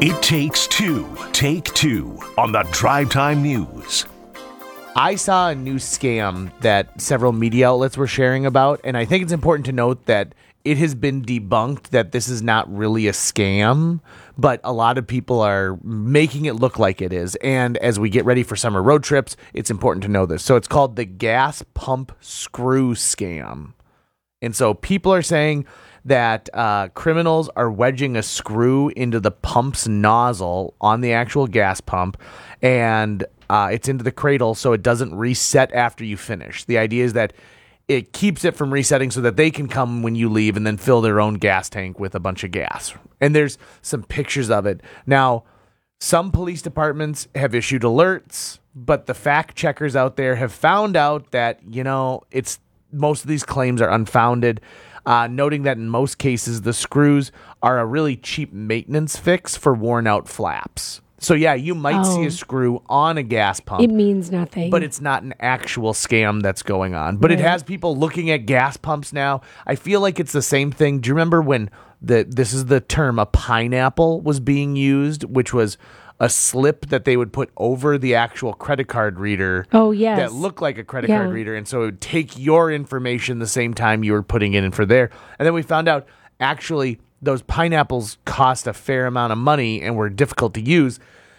It takes two. Take two on the Drive Time News. I saw a new scam that several media outlets were sharing about, and I think it's important to note that it has been debunked that this is not really a scam, but a lot of people are making it look like it is. And as we get ready for summer road trips, it's important to know this. So it's called the gas pump screw scam. And so people are saying that criminals are wedging a screw into the pump's nozzle on the actual gas pump, and it's into the cradle so it doesn't reset after you finish. The idea is that it keeps it from resetting so that they can come when you leave and then fill their own gas tank with a bunch of gas. And there's some pictures of it. Now, some police departments have issued alerts, but the fact checkers out there have found out that, it's most of these claims are unfounded. Noting that in most cases, the screws are a really cheap maintenance fix for worn out flaps. So yeah, you might see a screw on a gas pump. It means nothing. But it's not an actual scam that's going on. But It has people looking at gas pumps now. I feel like it's the same thing. Do you remember when this is the term, a pineapple was being used, which was a slip that they would put over the actual credit card reader. Oh, yes. That looked like a credit card reader. And so it would take your information the same time you were putting it in for there. And then we found out, actually, those pineapples cost a fair amount of money and were difficult to use.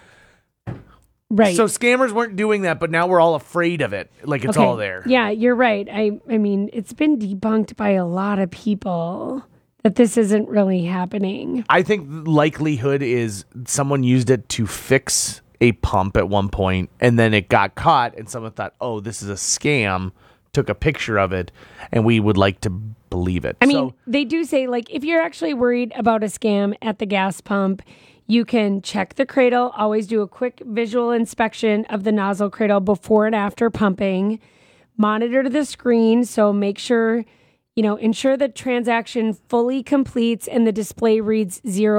Right. So scammers weren't doing that, but now we're all afraid of it. Like it's all there. Yeah, you're right. I mean, it's been debunked by a lot of people that this isn't really happening. I think the likelihood is someone used it to fix a pump at one point, and then it got caught, and someone thought, oh, this is a scam, took a picture of it, and we would like to believe it. I mean, they do say, if you're actually worried about a scam at the gas pump, you can check the cradle, always do a quick visual inspection of the nozzle cradle before and after pumping, monitor the screen, so make sure... ensure the transaction fully completes and the display reads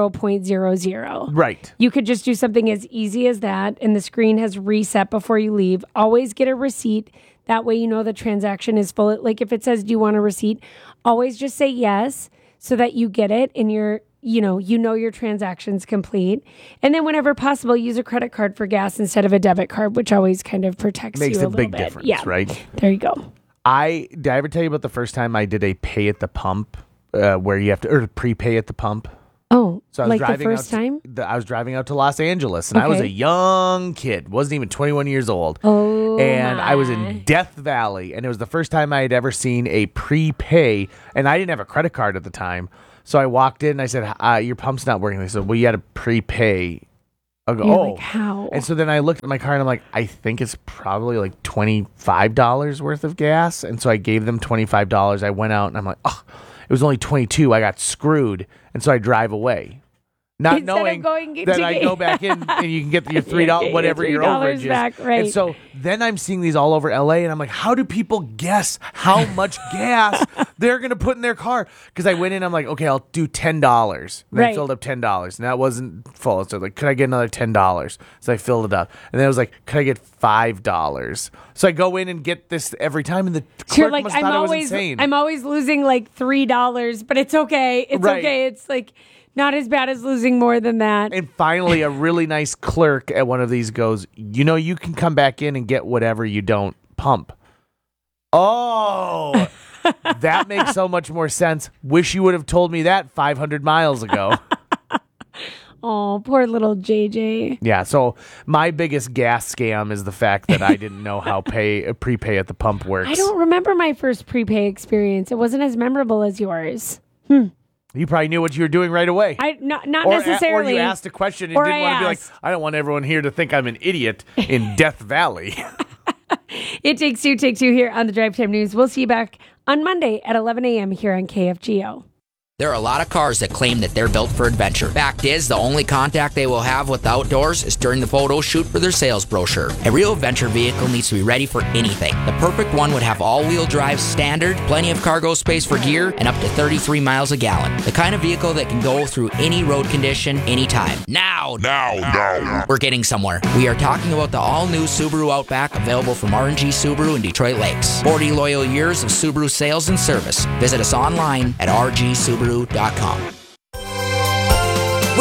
0.00. Right. You could just do something as easy as that, and the screen has reset before you leave. Always get a receipt. That way you know the transaction is full. Like if it says, do you want a receipt? Always just say yes so that you get it and you know your transaction's complete. And then whenever possible, use a credit card for gas instead of a debit card, which always kind of protects you a little bit. Makes a big difference, right? There you go. Did I ever tell you about the first time I did a pay at the pump where you have to, or prepay at the pump? Oh, so I was the first time? I was driving out to Los Angeles, and I was a young kid, wasn't even 21 years old. Oh, and I was in Death Valley, and it was the first time I had ever seen a prepay, and I didn't have a credit card at the time. So I walked in, and I said, your pump's not working. They said, well, you had to prepay. I go, like, how? And so then I looked at my car and I'm like, I think it's probably like $25 worth of gas. And so I gave them $25. I went out and I'm like, oh, it was only 22. I got screwed. And so I drive away. Not Instead knowing that I go back in and you can get your $3, whatever your overage is. Back, right. And so then I'm seeing these all over LA and I'm like, how do people guess how much gas they're going to put in their car? Because I went in, I'm like, okay, I'll do $10. And I filled up $10. And that wasn't full. So like, could I get another $10? So I filled it up. And then I was like, could I get $5? So I go in and get this every time. And the clerk must have thought I was insane. I'm always losing like $3, but it's okay. It's okay. It's like... not as bad as losing more than that. And finally, a really nice clerk at one of these goes, you can come back in and get whatever you don't pump. Oh, that makes so much more sense. Wish you would have told me that 500 miles ago. Oh, poor little JJ. Yeah, so my biggest gas scam is the fact that I didn't know how prepay at the pump works. I don't remember my first prepay experience. It wasn't as memorable as yours. You probably knew what you were doing right away. Not necessarily. Or you asked a question and didn't want to be like, I don't want everyone here to think I'm an idiot in Death Valley. It takes two, take two here on the Drive Time News. We'll see you back on Monday at 11 a.m. here on KFGO. There are a lot of cars that claim that they're built for adventure. Fact is, the only contact they will have with the outdoors is during the photo shoot for their sales brochure. A real adventure vehicle needs to be ready for anything. The perfect one would have all-wheel drive standard, plenty of cargo space for gear, and up to 33 miles a gallon. The kind of vehicle that can go through any road condition, anytime. Now. We're getting somewhere. We are talking about the all-new Subaru Outback, available from R&G Subaru in Detroit Lakes. 40 loyal years of Subaru sales and service. Visit us online at rgsubaru.com.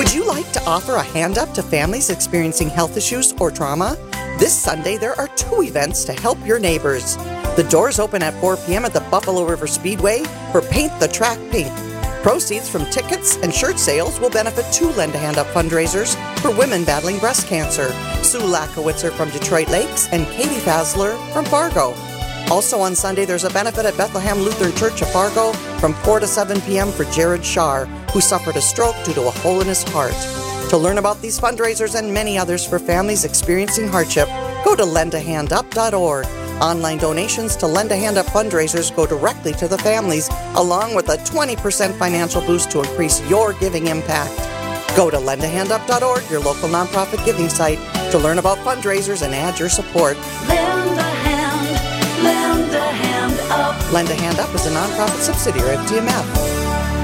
Would you like to offer a hand up to families experiencing health issues or trauma? This Sunday, there are 2 events to help your neighbors. The doors open at 4 p.m. at the Buffalo River Speedway for Paint the Track Pink. Proceeds from tickets and shirt sales will benefit 2 Lend a Hand Up fundraisers for women battling breast cancer. Sue Lakowitzer from Detroit Lakes and Katie Fasler from Fargo. Also on Sunday, there's a benefit at Bethlehem Lutheran Church of Fargo from 4 to 7 p.m. for Jared Shar, who suffered a stroke due to a hole in his heart. To learn about these fundraisers and many others for families experiencing hardship, go to lendahandup.org. Online donations to Lend a Hand Up fundraisers go directly to the families, along with a 20% financial boost to increase your giving impact. Go to lendahandup.org, your local nonprofit giving site, to learn about fundraisers and add your support. Lend a hand, lend a hand up. Lend a Hand Up is a nonprofit subsidiary of TMF.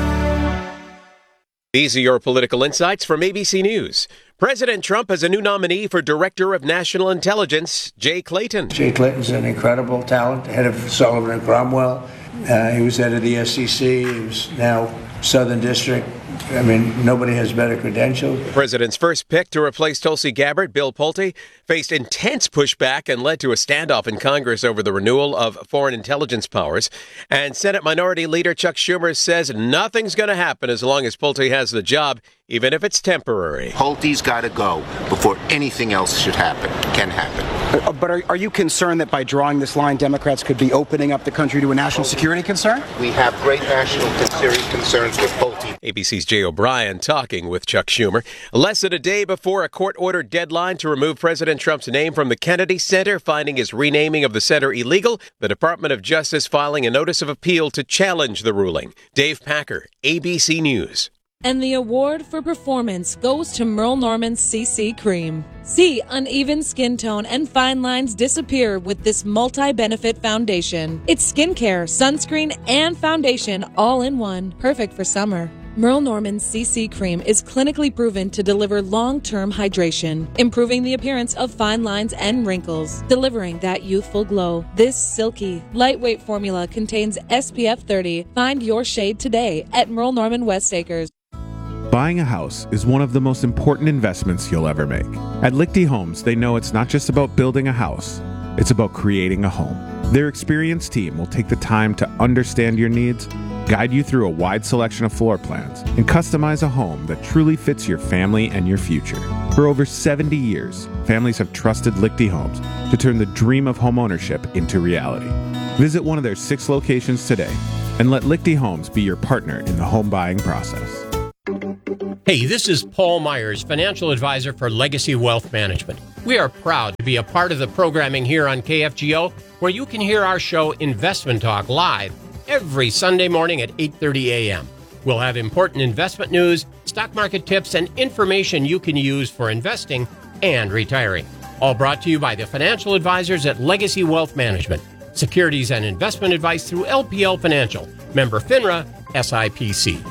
These are your political insights from ABC News. President Trump has a new nominee for Director of National Intelligence, Jay Clayton. Jay Clayton's an incredible talent, head of Sullivan and Cromwell. He was head of the SEC. He was now Southern District. I mean, nobody has better credentials. The president's first pick to replace Tulsi Gabbard, Bill Pulte, faced intense pushback and led to a standoff in Congress over the renewal of foreign intelligence powers. And Senate Minority Leader Chuck Schumer says nothing's going to happen as long as Pulte has the job, even if it's temporary. Pulte's got to go before anything else can happen. But are you concerned that by drawing this line, Democrats could be opening up the country to a national security concern? We have great national security concerns with Pulte. ABC's Jay O'Brien talking with Chuck Schumer. Less than a day before a court-ordered deadline to remove President Trump's name from the Kennedy Center, finding his renaming of the center illegal, the Department of Justice filing a notice of appeal to challenge the ruling. Dave Packer, ABC News. And the award for performance goes to Merle Norman's CC Cream. See uneven skin tone and fine lines disappear with this multi-benefit foundation. It's skincare, sunscreen, and foundation all in one. Perfect for summer. Merle Norman's CC Cream is clinically proven to deliver long-term hydration, improving the appearance of fine lines and wrinkles, delivering that youthful glow. This silky, lightweight formula contains SPF 30. Find your shade today at Merle Norman West Acres. Buying a house is one of the most important investments you'll ever make. At Lichty Homes, they know it's not just about building a house, it's about creating a home. Their experienced team will take the time to understand your needs, guide you through a wide selection of floor plans, and customize a home that truly fits your family and your future. For over 70 years, families have trusted Lichty Homes to turn the dream of homeownership into reality. Visit one of their 6 locations today and let Lichty Homes be your partner in the home buying process. Hey, this is Paul Myers, financial advisor for Legacy Wealth Management. We are proud to be a part of the programming here on KFGO, where you can hear our show Investment Talk live every Sunday morning at 8:30 a.m. We'll have important investment news, stock market tips, and information you can use for investing and retiring. All brought to you by the financial advisors at Legacy Wealth Management. Securities and investment advice through LPL Financial. Member FINRA, SIPC.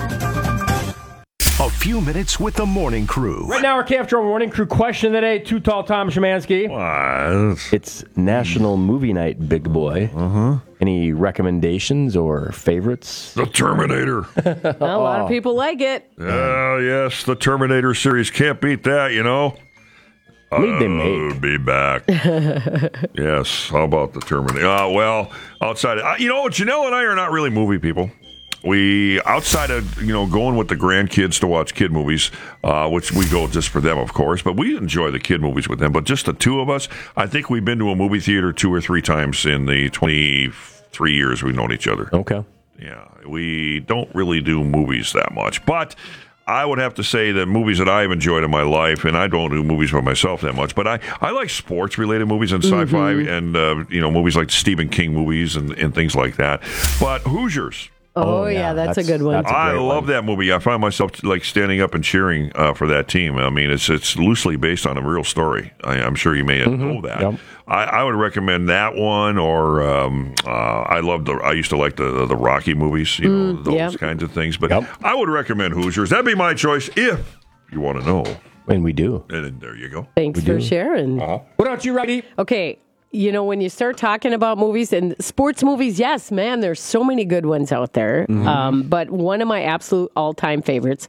A few minutes with the morning crew. Right now, our KFGO morning crew question of the day. Too tall, Tom Szymanski. It's National Movie Night, big boy. Any recommendations or favorites? The Terminator. A lot of people like it. Yes, the Terminator series. Can't beat that, you know. They make. Be back. Yes, how about the Terminator? Well, outside, Janelle and I are not really movie people. We, outside of, going with the grandkids to watch kid movies, which we go just for them, of course, but we enjoy the kid movies with them. But just the two of us, I think we've been to a movie theater 2 or 3 times in the 23 years we've known each other. Okay. Yeah, we don't really do movies that much. But I would have to say that movies that I've enjoyed in my life, and I don't do movies by myself that much, but I like sports-related movies and sci-fi and, movies like Stephen King movies and things like that. But Hoosiers. Oh, yeah, that's a good one. I love that movie. I find myself like standing up and cheering for that team. I mean, it's loosely based on a real story. I'm sure you may know that. Yep. I would recommend that one, or I used to like the Rocky movies, those kinds of things. But I would recommend Hoosiers. That'd be my choice if you want to know. And we do. And there you go. Thanks for sharing. What about you, Roddy? Okay. When you start talking about movies and sports movies, yes, man, there's so many good ones out there. But one of my absolute all-time favorites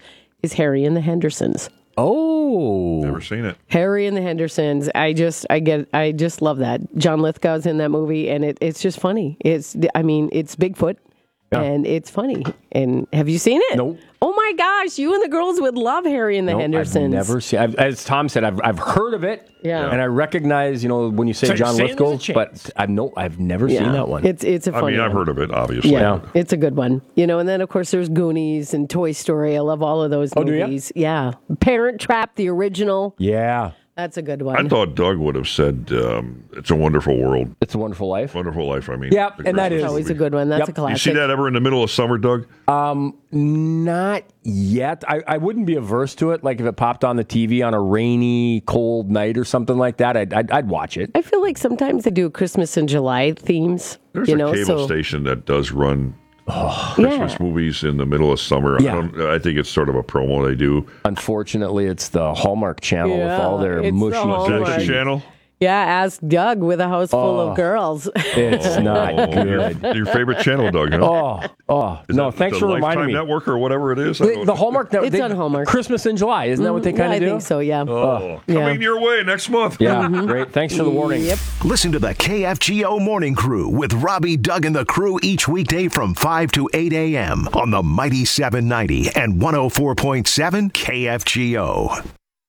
is Harry and the Hendersons. Oh, never seen it. Harry and the Hendersons. I just love that. John Lithgow's in that movie, and it's just funny. It's Bigfoot, and it's funny. And have you seen it? Nope. Oh my gosh, you and the girls would love Harry and the Hendersons. I've never seen. As Tom said, I've heard of it. Yeah. And I recognize, when you say John Lithgow, but I've never seen that one. It's a funny I've one. heard of it, obviously. Yeah, it's a good one. And then of course there's Goonies and Toy Story. I love all of those movies. Do you? Yeah. Parent Trap, the original. Yeah. That's a good one. I thought Doug would have said It's a Wonderful World. It's a Wonderful Life? Wonderful Life, I mean. Yeah, and that is always a good one. That's a You classic. see that ever in the middle of summer, Doug? Not yet. I wouldn't be averse to it. Like if it popped on the TV on a rainy, cold night or something like that, I'd watch it. I feel like sometimes they do Christmas in July themes. There's a cable station that does run Christmas movies in the middle of summer. Yeah. I think it's sort of a promo they do. Unfortunately, it's the Hallmark Channel with all their it's mushy. the Hallmark. Is that the channel? Yeah, ask Doug with a house full of girls. It's not good. Your favorite channel, Doug, huh? No, thanks for reminding me. Lifetime Network or whatever it is? The Hallmark Network. It's on Hallmark. Christmas in July, isn't that what they kind of do? I think so, yeah. Coming your way next month. Yeah, great. Thanks for the warning. Yep. Listen to the KFGO Morning Crew with Robbie, Doug, and the crew each weekday from 5 to 8 a.m. on the Mighty 790 and 104.7 KFGO.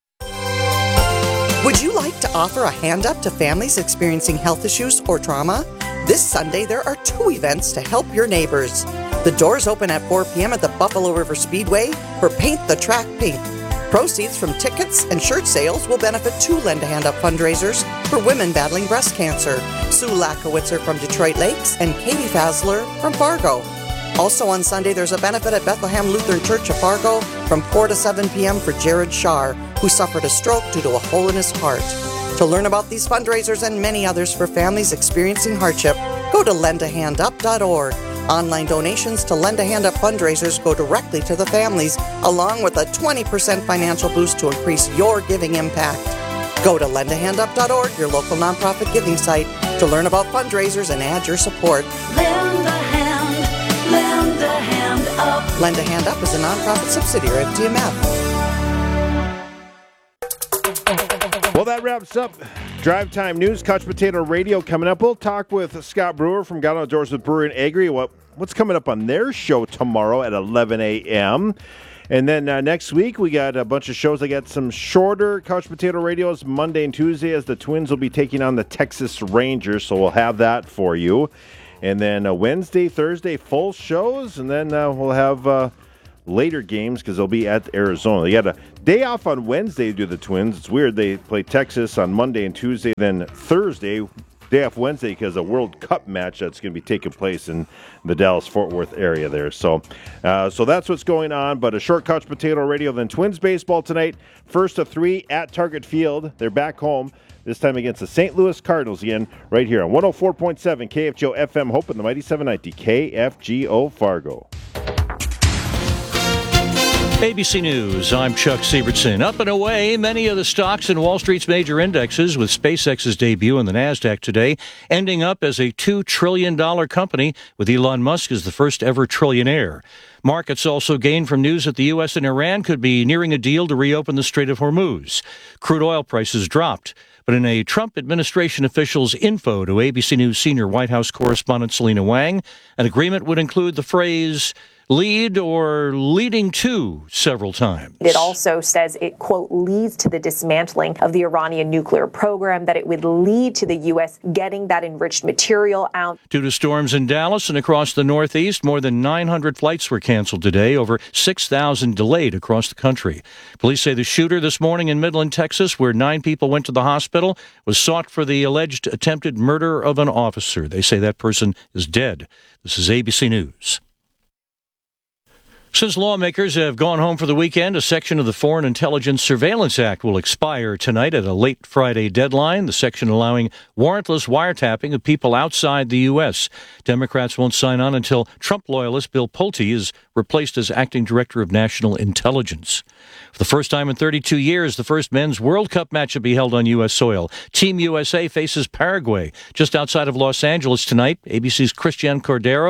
Would you like to offer a hand up to families experiencing health issues or trauma? This Sunday, there are 2 events to help your neighbors. The doors open at 4 p.m. at the Buffalo River Speedway for Paint the Track Pink. Proceeds from tickets and shirt sales will benefit 2 Lend a Hand Up fundraisers for women battling breast cancer. Sue Lakowitzer from Detroit Lakes and Katie Fasler from Fargo. Also on Sunday, there's a benefit at Bethlehem Lutheran Church of Fargo from 4 to 7 p.m. for Jared Shar, who suffered a stroke due to a hole in his heart. To learn about these fundraisers and many others for families experiencing hardship, go to lendahandup.org. Online donations to Lend a Hand Up fundraisers go directly to the families, along with a 20% financial boost to increase your giving impact. Go to lendahandup.org, your local nonprofit giving site, to learn about fundraisers and add your support. Lend a hand, lend a hand up. Lend a Hand Up is a nonprofit subsidiary of TMF. Well, that wraps up Drive Time News. Couch Potato Radio coming up. We'll talk with Scott Brewer from God Outdoors with Brewery and Agri. What's coming up on their show tomorrow at 11 a.m. And then next week, we got a bunch of shows. I got some shorter Couch Potato Radios Monday and Tuesday as the Twins will be taking on the Texas Rangers. So we'll have that for you. And then Wednesday, Thursday, full shows. And then we'll have later games because they'll be at Arizona. They got a day off on Wednesday to do the Twins. It's weird. They play Texas on Monday and Tuesday. Then Thursday, day off Wednesday because a World Cup match that's going to be taking place in the Dallas-Fort Worth area there. So that's what's going on. But a short Couch Potato Radio. Then Twins baseball tonight. First of 3 at Target Field. They're back home. This time against the St. Louis Cardinals again, right here on 104.7 KFGO FM Hope and the Mighty 790 KFGO Fargo. ABC News, I'm Chuck Sievertson. Up and away, many of the stocks in Wall Street's major indexes, with SpaceX's debut in the NASDAQ today, ending up as a $2 trillion company, with Elon Musk as the first ever trillionaire. Markets also gained from news that the U.S. and Iran could be nearing a deal to reopen the Strait of Hormuz. Crude oil prices dropped. But in a Trump administration official's info to ABC News senior White House correspondent Selena Wang, an agreement would include the phrase lead or leading to several times. It also says it, quote, leads to the dismantling of the Iranian nuclear program, that it would lead to the U.S. getting that enriched material out. Due to storms in Dallas and across the Northeast, more than 900 flights were canceled today, over 6,000 delayed across the country. Police say the shooter this morning in Midland, Texas, where 9 people went to the hospital, was sought for the alleged attempted murder of an officer. They say that person is dead. This is ABC News. Since lawmakers have gone home for the weekend, a section of the Foreign Intelligence Surveillance Act will expire tonight at a late Friday deadline, the section allowing warrantless wiretapping of people outside the U.S. Democrats won't sign on until Trump loyalist Bill Pulte is replaced as acting director of national intelligence. For the first time in 32 years, the first men's World Cup match will be held on U.S. soil. Team USA faces Paraguay just outside of Los Angeles tonight. ABC's Christian Cordero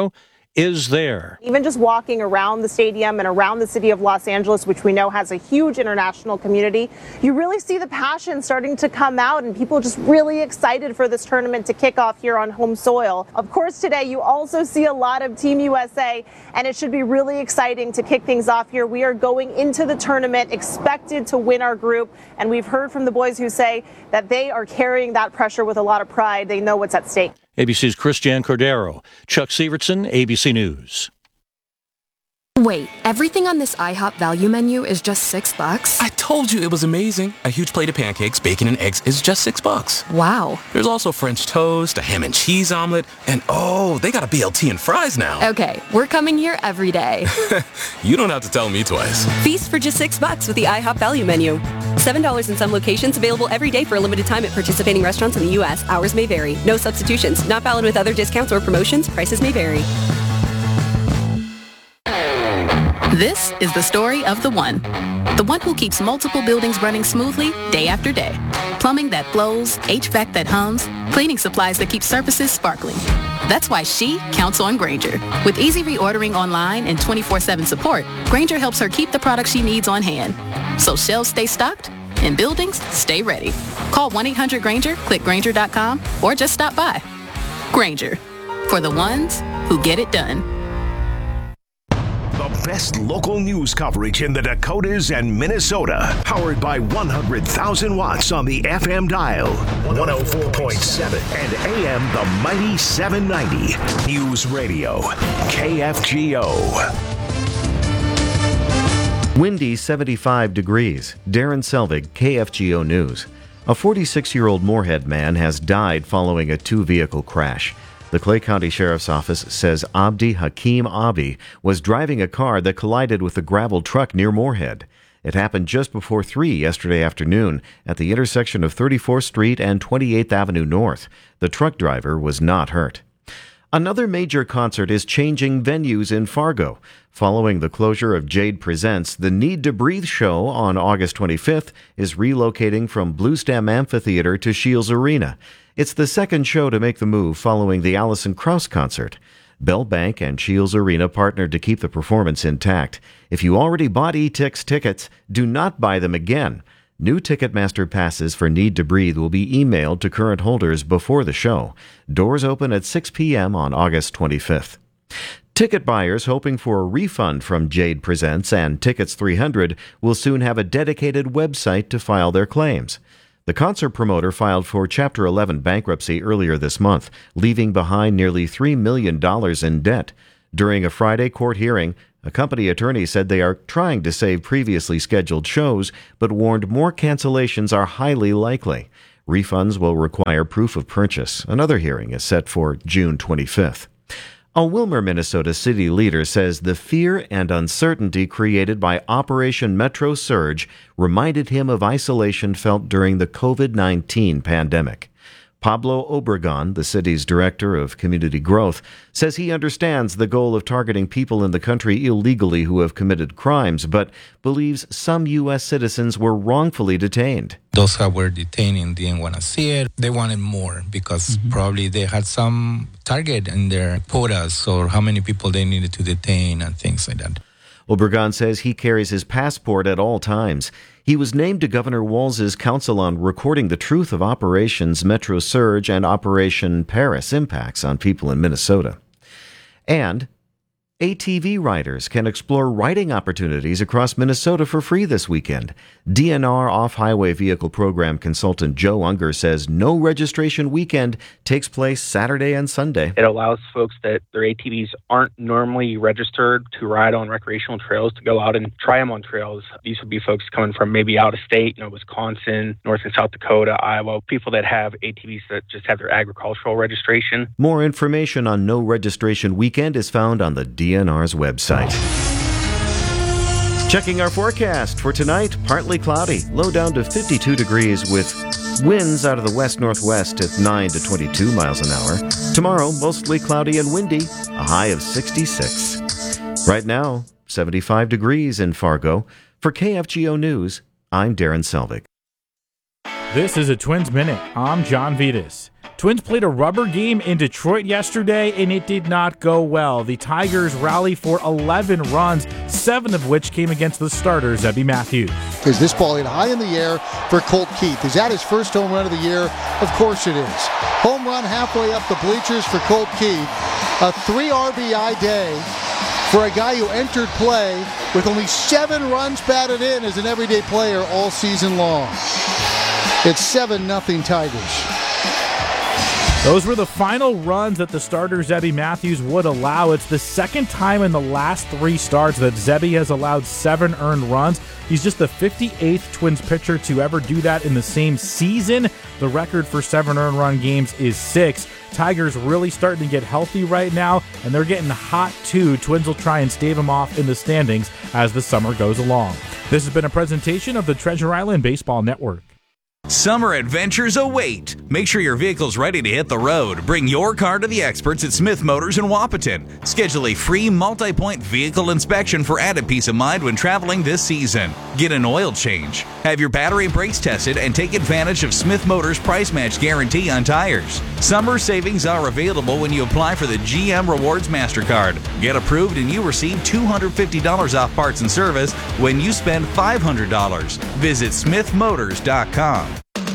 is there. Even just walking around the stadium and around the city of Los Angeles, which we know has a huge international community, you really see the passion starting to come out and people just really excited for this tournament to kick off here on home soil. Of course, today you also see a lot of Team USA, and it should be really exciting to kick things off here. We are going into the tournament expected to win our group, and we've heard from the boys who say that they are carrying that pressure with a lot of pride. They know what's at stake. ABC's Christiane Cordero, Chuck Sievertson, ABC News. Wait, everything on this IHOP value menu is just $6? I told you it was amazing. A huge plate of pancakes, bacon, and eggs is just $6. Wow. There's also French toast, a ham and cheese omelet, and oh, they got a BLT and fries now. Okay, we're coming here every day. You don't have to tell me twice. Feast for just $6 with the IHOP value menu. $7 in some locations, available every day for a limited time at participating restaurants in the U.S. Hours may vary. No substitutions. Not valid with other discounts or promotions. Prices may vary. This is the story of the one who keeps multiple buildings running smoothly day after day. Plumbing that flows, HVAC that hums, cleaning supplies that keep surfaces sparkling. That's why she counts on Grainger. With easy reordering online and 24/7 support, Grainger helps her keep the products she needs on hand. So shelves stay stocked and buildings stay ready. Call 1-800-GRAINGER, click Grainger.com, or just stop by. Grainger, for the ones who get it done. The best local news coverage in the Dakotas and Minnesota. Powered by 100,000 watts on the FM dial. 104.7 and AM the mighty 790. News Radio. KFGO. Windy 75 degrees. Darren Selvig, KFGO News. A 46-year-old Moorhead man has died following a two-vehicle crash. The Clay County Sheriff's Office says Abdi Hakim Abi was driving a car that collided with a gravel truck near Moorhead. It happened just before 3 yesterday afternoon at the intersection of 34th Street and 28th Avenue North. The truck driver was not hurt. Another major concert is changing venues in Fargo. Following the closure of Jade Presents, the Need to Breathe show on August 25th is relocating from Bluestem Amphitheater to Shields Arena. It's the second show to make the move following the Alison Krauss concert. Bell Bank and Shields Arena partnered to keep the performance intact. If you already bought E-Tix tickets, do not buy them again. New Ticketmaster passes for Need to Breathe will be emailed to current holders before the show. Doors open at 6 p.m. on August 25th. Ticket buyers hoping for a refund from Jade Presents and Tickets 300 will soon have a dedicated website to file their claims. The concert promoter filed for Chapter 11 bankruptcy earlier this month, leaving behind nearly $3 million in debt. During a Friday court hearing, a company attorney said they are trying to save previously scheduled shows, but warned more cancellations are highly likely. Refunds will require proof of purchase. Another hearing is set for June 25th. A Wilmer, Minnesota city leader says the fear and uncertainty created by Operation Metro Surge reminded him of isolation felt during the COVID-19 pandemic. Pablo Obregon, the city's director of community growth, says he understands the goal of targeting people in the country illegally who have committed crimes, but believes some U.S. citizens were wrongfully detained. Those who were detained didn't want to see it. They wanted more because probably they had some target in their quotas or how many people they needed to detain and things like that. Obregon says he carries his passport at all times. He was named to Governor Walz's Council on Recording the Truth of Operations Metro Surge and Operation Paris impacts on people in Minnesota. And ATV riders can explore riding opportunities across Minnesota for free this weekend. DNR Off-Highway Vehicle Program consultant Joe Unger says no registration weekend takes place Saturday and Sunday. It allows folks that their ATVs aren't normally registered to ride on recreational trails to go out and try them on trails. These would be folks coming from maybe out of state, Wisconsin, North and South Dakota, Iowa, people that have ATVs that just have their agricultural registration. More information on no registration weekend is found on the DNR's website. Checking our forecast for tonight, partly cloudy, low down to 52 degrees with winds out of the west-northwest at 9 to 22 miles an hour. Tomorrow, mostly cloudy and windy, a high of 66. Right now, 75 degrees in Fargo. For KFGO News, I'm Darren Selvig. This is a Twins Minute. I'm John Vitas. Twins played a rubber game in Detroit yesterday, and it did not go well. The Tigers rally for 11 runs, 7 of which came against the starter, Zebby Matthews. Is this ball hit high in the air for Colt Keith? Is that his first home run of the year? Of course it is. Home run halfway up the bleachers for Colt Keith. A 3 RBI day for a guy who entered play with only 7 runs batted in as an everyday player all season long. It's 7-0 Tigers. Those were the final runs that the starter Zebby Matthews would allow. It's the second time in the last 3 starts that Zebby has allowed 7 earned runs. He's just the 58th Twins pitcher to ever do that in the same season. The record for 7 earned run games is 6. Tigers really starting to get healthy right now, and they're getting hot too. Twins will try and stave them off in the standings as the summer goes along. This has been a presentation of the Treasure Island Baseball Network. Summer adventures await. Make sure your vehicle's ready to hit the road. Bring your car to the experts at Smith Motors in Wapaton. Schedule a free multi-point vehicle inspection for added peace of mind when traveling this season. Get an oil change. Have your battery and brakes tested and take advantage of Smith Motors price match guarantee on tires. Summer savings are available when you apply for the GM Rewards MasterCard. Get approved and you receive $250 off parts and service when you spend $500. Visit smithmotors.com.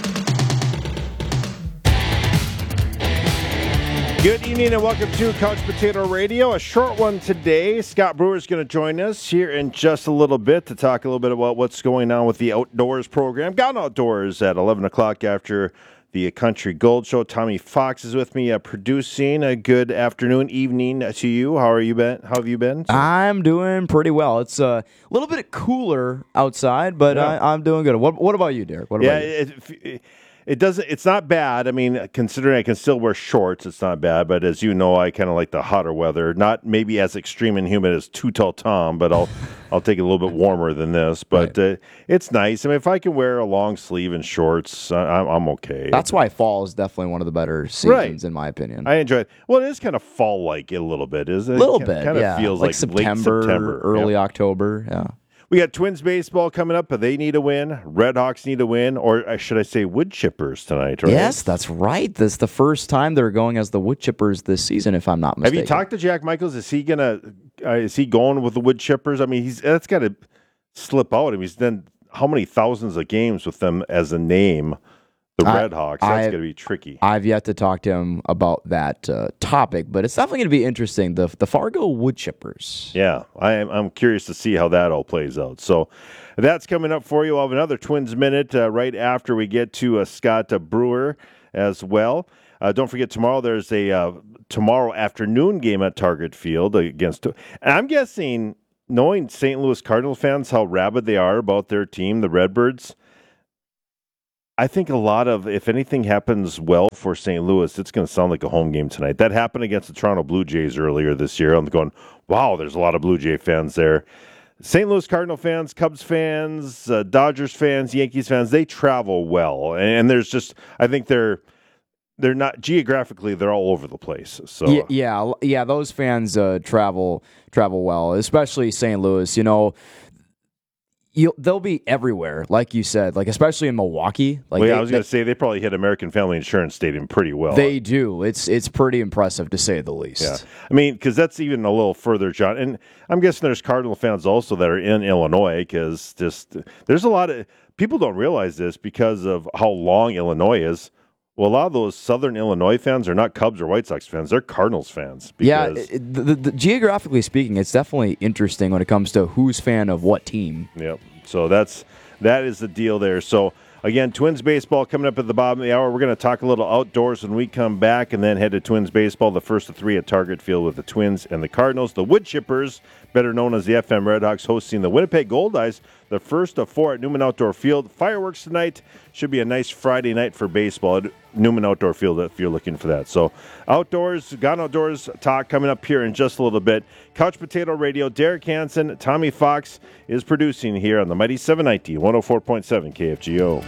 Good evening and welcome to Couch Potato Radio. A short one today. Scott Brewer is going to join us here in just a little bit to talk a little bit about what's going on with the Outdoors program. Gone Outdoors at 11 o'clock after the Country Gold Show. Tommy Fox is with me producing. A good afternoon, evening to you. How have you been? I'm doing pretty well. It's a little bit cooler outside, but yeah. I'm doing good. What about you, Derek? What about you? It's not bad. I mean, considering I can still wear shorts, it's not bad. But as you know, I kind of like the hotter weather. Not maybe as extreme and humid as Too Tall Tom, but I'll take it a little bit warmer than this. But right. It's nice. I mean, if I can wear a long sleeve and shorts, I'm okay. That's why fall is definitely one of the better seasons, in my opinion. I enjoy it. Well, it is kind of fall-like a little bit, isn't it? A little bit, kind of feels like September, late September, early October, yeah. We got Twins baseball coming up, but they need a win. Red Hawks need a win, or should I say Wood Chippers tonight, right? Yes, that's right. This is the first time they're going as the Wood Chippers this season, if I'm not mistaken. Have you talked to Jack Michaels? Is he going with the Wood Chippers? I mean, that's got to slip out. I mean, he's done how many thousands of games with them as a name? The Red Hawks. That's going to be tricky. I've yet to talk to him about that topic, but it's definitely going to be interesting. The Fargo Wood Chippers. Yeah, I'm curious to see how that all plays out. So that's coming up for you. I'll have another Twins Minute right after we get to Scott Brewer as well. Don't forget, tomorrow there's a tomorrow afternoon game at Target Field against. And I'm guessing, knowing St. Louis Cardinal fans, how rabid they are about their team, the Redbirds, I think a lot of, if anything happens well for St. Louis, it's going to sound like a home game tonight. That happened against the Toronto Blue Jays earlier this year. I'm going, wow, there's a lot of Blue Jay fans there. St. Louis Cardinal fans, Cubs fans, Dodgers fans, Yankees fans, they travel well. And there's just, I think they're not, geographically, they're all over the place. So yeah, those fans travel well, especially St. Louis. You know, they'll be everywhere, like you said, like especially in Milwaukee. Like I was going to say they probably hit American Family Insurance Stadium pretty well. They do. It's pretty impressive to say the least. Yeah, I mean, because that's even a little further, John. And I'm guessing there's Cardinal fans also that are in Illinois, because there's a lot of people don't realize this because of how long Illinois is. Well, a lot of those Southern Illinois fans are not Cubs or White Sox fans; they're Cardinals fans. Yeah, geographically speaking, it's definitely interesting when it comes to who's fan of what team. Yep. So that is the deal there. So again, Twins baseball coming up at the bottom of the hour. We're going to talk a little outdoors when we come back, and then head to Twins baseball. The first of 3 at Target Field with the Twins and the Cardinals. The Wood Chippers, better known as the FM Redhawks, hosting the Winnipeg Goldeyes. The first of 4 at Newman Outdoor Field. Fireworks tonight. Should be a nice Friday night for baseball at Newman Outdoor Field if you're looking for that. So outdoors, Gone Outdoors talk coming up here in just a little bit. Couch Potato Radio, Derek Hansen, Tommy Fox is producing here on the Mighty 790, 104.7 KFGO.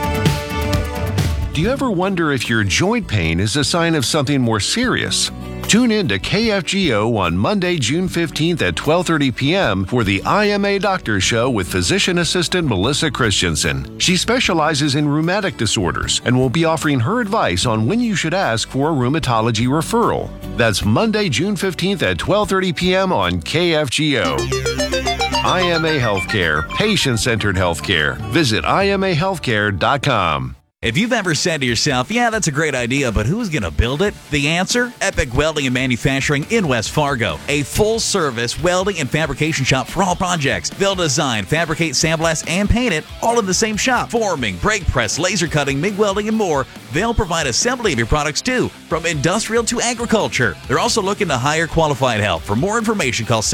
Do you ever wonder if your joint pain is a sign of something more serious? Tune in to KFGO on Monday, June 15th at 12:30 p.m. for the IMA Doctor Show with physician assistant Melissa Christensen. She specializes in rheumatic disorders and will be offering her advice on when you should ask for a rheumatology referral. That's Monday, June 15th at 12:30 p.m. on KFGO. IMA Healthcare, patient-centered healthcare. Visit imahealthcare.com. If you've ever said to yourself, yeah, that's a great idea, but who's going to build it? The answer? Epic Welding and Manufacturing in West Fargo. A full-service welding and fabrication shop for all projects. They'll design, fabricate, sandblast, and paint it all in the same shop. Forming, brake press, laser cutting, MIG welding, and more. They'll provide assembly of your products too, from industrial to agriculture. They're also looking to hire qualified help. For more information, call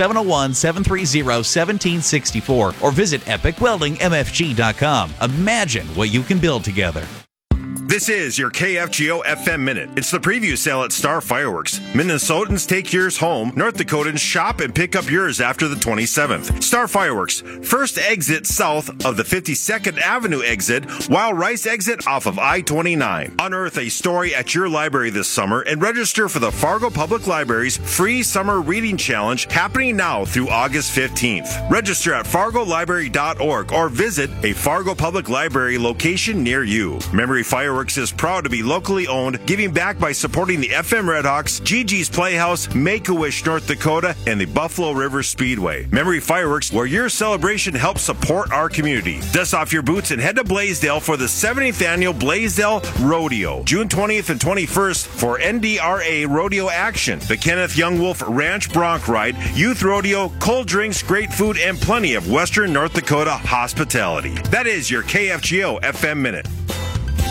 701-730-1764 or visit epicweldingmfg.com. Imagine what you can build together. This is your KFGO FM Minute. It's the preview sale at Star Fireworks. Minnesotans take yours home. North Dakotans shop and pick up yours after the 27th. Star Fireworks. First exit south of the 52nd Avenue exit, while Rice exit off of I-29. Unearth a story at your library this summer and register for the Fargo Public Library's free summer reading challenge happening now through August 15th. Register at fargolibrary.org or visit a Fargo Public Library location near you. Memory Fireworks is proud to be locally owned, giving back by supporting the FM Redhawks, Gigi's Playhouse, Make-A-Wish North Dakota, and the Buffalo River Speedway. Memory Fireworks, where your celebration helps support our community. Dust off your boots and head to Blaisdell for the 70th Annual Blaisdell Rodeo, June 20th and 21st for NDRA Rodeo action. The Kenneth Young Wolf Ranch Bronc Ride, Youth Rodeo, cold drinks, great food, and plenty of Western North Dakota hospitality. That is your KFGO FM Minute.